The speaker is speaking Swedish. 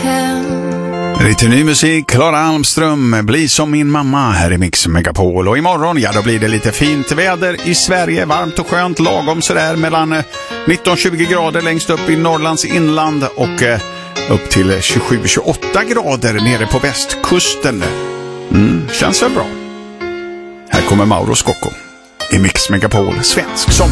Lite ny musik, Klara Almström, Bli som min mamma här i Mix Megapol. Och imorgon, ja då blir det lite fint väder i Sverige, varmt och skönt, lagom sådär mellan 19-20 grader längst upp i Norrlands inland och upp till 27-28 grader nere på västkusten. Känns väl bra. Här kommer Mauro Scocco i Mix Megapol, svensk sommar.